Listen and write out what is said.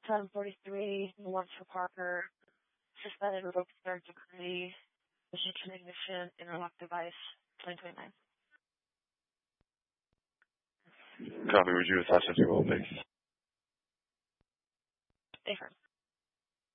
1043, the ones for Parker, suspended, revoked third degree, ignition, interlock device, 2029. Copy, would you attach that to your please? Stay firm.